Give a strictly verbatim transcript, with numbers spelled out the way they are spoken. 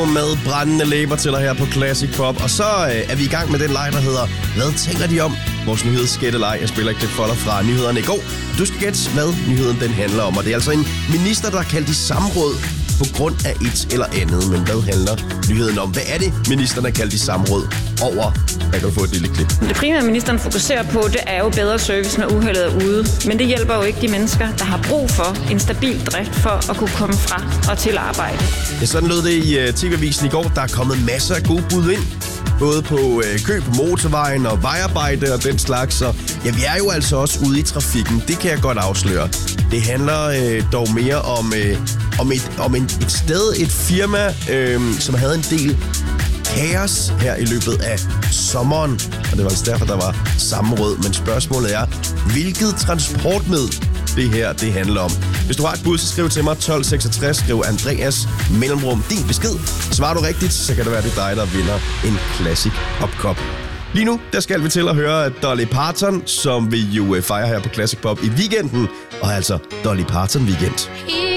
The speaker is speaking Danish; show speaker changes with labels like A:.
A: Med brændende læber til her på Classic Pop. Og så øh, er vi i gang med den leg, der hedder Hvad tænker de om? Vores nyhedsskætteleg. Jeg spiller ikke det for dig fra nyhederne i går. Du skal gætte, hvad nyheden den handler om. Og det er altså en minister, der er kaldt i samråd på grund af et eller andet. Men hvad handler nyheden om? Hvad er det, ministeren er kaldt i samråd over? Jeg kan få et lille klip.
B: Det primære, ministeren fokuserer på, det er jo bedre service, når uheldet er ude. Men det hjælper jo ikke de mennesker, der har brug for en stabil drift for at kunne komme fra og til arbejde.
A: Ja, sådan lød det i uh, T V-avisen i går. Der er kommet masser af gode bud ind. Både på uh, køb på motorvejen og vejarbejde og den slags. Så ja, vi er jo altså også ude i trafikken. Det kan jeg godt afsløre. Det handler uh, dog mere om, uh, om, et, om en, et sted, et firma, uh, som havde en del kaos her i løbet af sommeren. Og det var altså derfor, der var sammenråd. Men spørgsmålet er, hvilket transportmiddel det her det handler om? Hvis du har et bud, så skriv til mig tolv seksogtres, skriv Andreas mellemrum din besked. Svarer du rigtigt, så kan det være, det er dig, der vinder en Classic Pop-Kop. Lige nu, der skal vi til at høre Dolly Parton, som vi jo fejrer her på Classic Pop i weekenden. Og altså Dolly Parton Weekend.